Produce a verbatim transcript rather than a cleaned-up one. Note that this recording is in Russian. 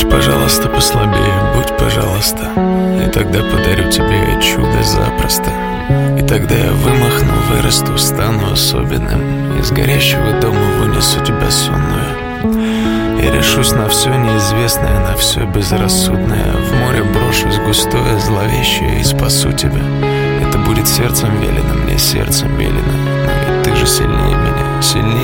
Будь, пожалуйста, послабее, будь, пожалуйста, и тогда подарю тебе чудо запросто. И тогда я вымахну, вырасту, стану особенным, из горящего дома вынесу тебя сонную. Я решусь на все неизвестное, на все безрассудное, в море брошусь густое, зловещее и спасу тебя. Это будет сердцем велено, мне сердцем велено, но ведь ты же сильнее меня, сильнее.